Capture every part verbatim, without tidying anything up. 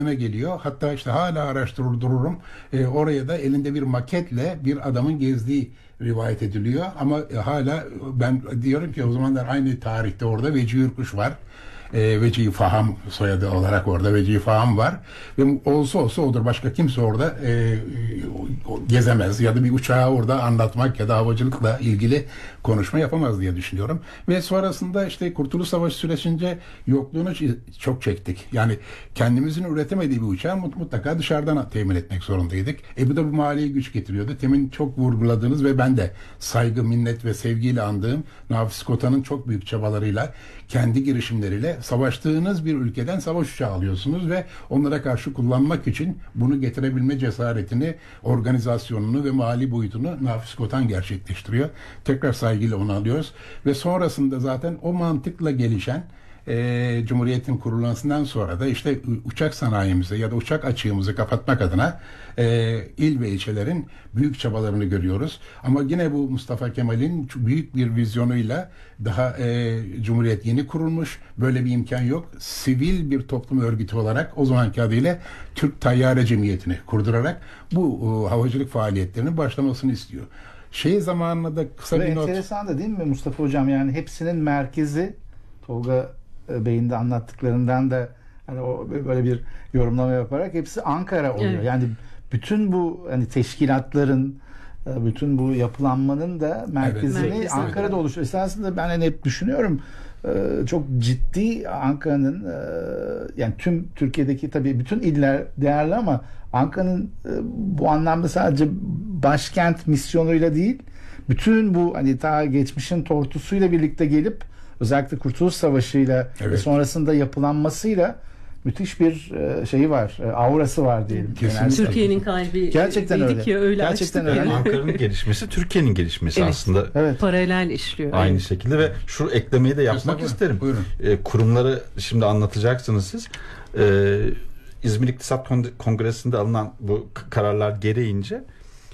geliyor. Hatta işte hala araştırır dururum. E, oraya da elinde bir maketle bir adamın gezdiği rivayet ediliyor. Ama e, hala ben diyorum ki o zamanlar aynı tarihte orada Veci Yurkuş var. E, Veci Faham soyadı olarak orada Veci Faham var. Ve olsa olsa odur. Başka kimse orada e, gezemez ya da bir uçağı orada anlatmak ya da havacılıkla ilgili konuşma yapamaz diye düşünüyorum. Ve sonrasında işte Kurtuluş Savaşı süresince yokluğunu çok çektik. Yani kendimizin üretemediği bir uçağı mutlaka dışarıdan temin etmek zorundaydık. E bu da bu maliye güç getiriyordu. Temin çok vurguladığınız ve ben de saygı, minnet ve sevgiyle andığım Nafiz Kotan'ın çok büyük çabalarıyla, kendi girişimleriyle savaştığınız bir ülkeden savaş uçağı alıyorsunuz ve onlara karşı kullanmak için bunu getirebilme cesaretini, organizasyonunu ve mali boyutunu Nafiz Kotan gerçekleştiriyor. Tekrar saygıyla onu alıyoruz ve sonrasında zaten o mantıkla gelişen e, Cumhuriyet'in kurulmasından sonra da işte uçak sanayimizi ya da uçak açığımızı kapatmak adına e, il ve ilçelerin büyük çabalarını görüyoruz. Ama yine bu Mustafa Kemal'in büyük bir vizyonuyla daha e, Cumhuriyet yeni kurulmuş. Böyle bir imkan yok. Sivil bir toplum örgütü olarak o zamanki adıyla Türk Tayyare Cemiyeti'ni kurdurarak bu e, havacılık faaliyetlerinin başlamasını istiyor. Şey zamanında da kısa Ve bir not. enteresan da değil mi Mustafa Hocam? Yani hepsinin merkezi Tolga Bey'in de anlattıklarından da hani o böyle bir yorumlama yaparak hepsi Ankara oluyor. Evet. Yani bütün bu hani teşkilatların, bütün bu yapılanmanın da merkezini evet, Ankara'da oluşuyor. Esasında ben hani hep düşünüyorum, çok ciddi Ankara'nın, yani tüm Türkiye'deki tabii bütün iller değerli ama Ankara'nın bu anlamda sadece başkent misyonuyla değil, bütün bu hani ta geçmişin tortusuyla birlikte gelip özellikle Kurtuluş Savaşı'yla evet. ve sonrasında yapılanmasıyla müthiş bir şeyi var, aurası var diyelim. Türkiye'nin kalbi. Gerçekten öyle. Ya, öyle Gerçekten öyle. Yani Ankara'nın gelişmesi Türkiye'nin gelişmesi evet. aslında. Evet. Paralel işliyor. Aynı evet. şekilde ve şu eklemeyi de yapmak Mustafa, isterim. E, kurumları şimdi anlatacaksınız siz. E, İzmir İktisat Kongresi'nde alınan bu kararlar gereğince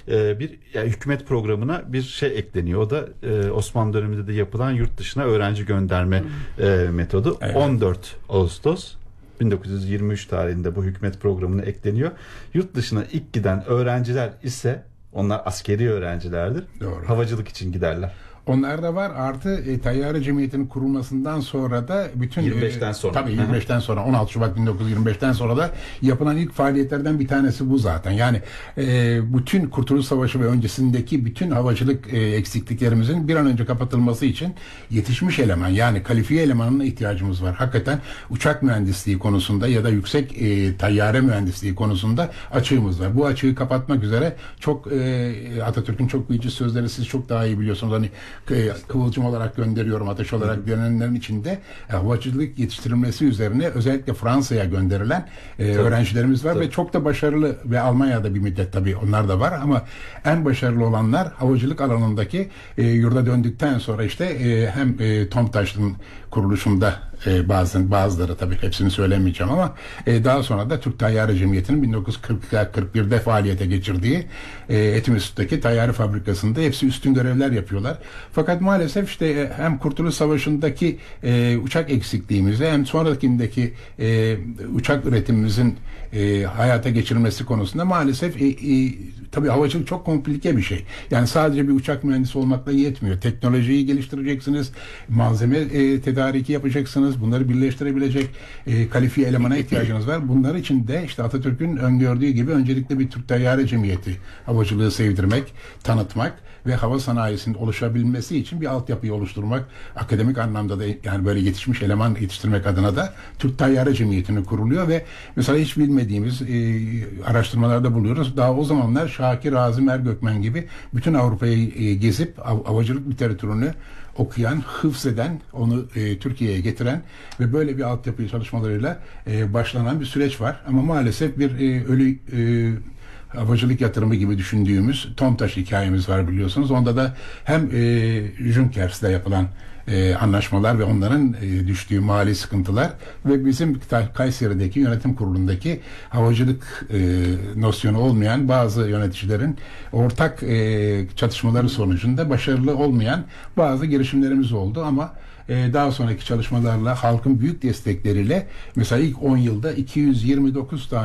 bir yani hükümet programına bir şey ekleniyor. O da e, Osmanlı döneminde de yapılan yurt dışına öğrenci gönderme e, metodu. Evet. on dört Ağustos bin dokuz yüz yirmi üç tarihinde bu hükümet programına ekleniyor. Yurt dışına ilk giden öğrenciler ise onlar askeri öğrencilerdir. Doğru. Havacılık için giderler. Onlar da var. Artı e, Tayyare Cemiyeti'nin kurulmasından sonra da bütün yirmi beşten sonra. Tabii yirmi beşten sonra on altı Şubat bin dokuz yüz yirmi beşten sonra da yapılan ilk faaliyetlerden bir tanesi bu zaten. Yani e, bütün Kurtuluş Savaşı ve öncesindeki bütün havacılık e, eksikliklerimizin bir an önce kapatılması için yetişmiş eleman, yani kalifiye elemanına ihtiyacımız var. Hakikaten uçak mühendisliği konusunda ya da yüksek e, tayyare mühendisliği konusunda açığımız var. Bu açığı kapatmak üzere çok e, Atatürk'ün çok büyücü sözleri siz çok daha iyi biliyorsunuz. Hani kıvılcım olarak gönderiyorum, ateş olarak dönenlerin içinde havacılık yetiştirilmesi üzerine özellikle Fransa'ya gönderilen e, öğrencilerimiz var. Tabii. Ve çok da başarılı ve Almanya'da bir müddet tabii onlar da var ama en başarılı olanlar havacılık alanındaki e, yurda döndükten sonra işte e, hem e, TOMTAŞ'ın kuruluşunda e, bazen bazıları tabii hepsini söylemeyeceğim ama e, daha sonra da Türk Tayyare Cemiyeti'nin bin dokuz yüz kırk birde faaliyete geçirdiği e, Etimesgut'taki tayyare fabrikasında hepsi üstün görevler yapıyorlar. Fakat maalesef işte e, hem Kurtuluş Savaşı'ndaki e, uçak eksikliğimizi hem sonrakindeki e, uçak üretimimizin e, hayata geçirilmesi konusunda maalesef e, e, tabii havacılık çok komplike bir şey. Yani sadece bir uçak mühendisi olmakla yetmiyor. Teknolojiyi geliştireceksiniz, malzeme e, tedariki yapacaksınız, bunları birleştirebilecek e, kalifiye elemana ihtiyacınız var. Bunlar için de işte Atatürk'ün öngördüğü gibi öncelikle bir Türk Tayyare Cemiyeti havacılığı sevdirmek, tanıtmak ve hava sanayisinin oluşabilmesi için bir altyapıyı oluşturmak, akademik anlamda da yani böyle yetişmiş eleman yetiştirmek adına da Türk Tayyare Cemiyeti'ni kuruluyor ve mesela hiç bilmediğimiz e, araştırmalarda buluyoruz. Daha o zamanlar Şakir Azim Ergökmen gibi bütün Avrupa'yı e, gezip av, havacılık literatürünü okuyan, hıfzeden, onu e, Türkiye'ye getiren ve böyle bir altyapı çalışmalarıyla e, başlanan bir süreç var. Ama maalesef bir e, ölü e, havacılık yatırımı gibi düşündüğümüz TOMTAŞ hikayemiz var biliyorsunuz. Onda da hem e, Junkers'le yapılan e, anlaşmalar ve onların e, düştüğü mali sıkıntılar ve bizim Kayseri'deki yönetim kurulundaki havacılık e, nosyonu olmayan bazı yöneticilerin ortak e, çatışmaları sonucunda başarılı olmayan bazı girişimlerimiz oldu ama e, daha sonraki çalışmalarla halkın büyük destekleriyle mesela ilk on yılda iki yüz yirmi dokuz tane